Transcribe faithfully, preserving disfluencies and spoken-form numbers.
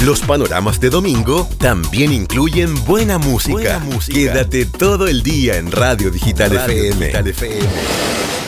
Los panoramas de domingo también incluyen buena música. Buena música. Quédate todo el día en Radio Digital, Radio F M. Digital F M.